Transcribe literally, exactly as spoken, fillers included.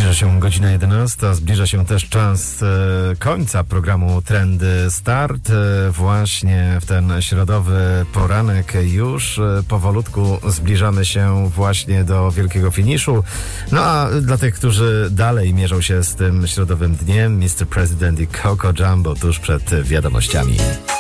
Zbliża się godzina jedenasta, zbliża się też czas e, końca programu Trendy Start. E, właśnie w ten środowy poranek już e, powolutku zbliżamy się właśnie do wielkiego finiszu. No a dla tych, którzy dalej mierzą się z tym środowym dniem, mister President i Coco Jumbo tuż przed wiadomościami.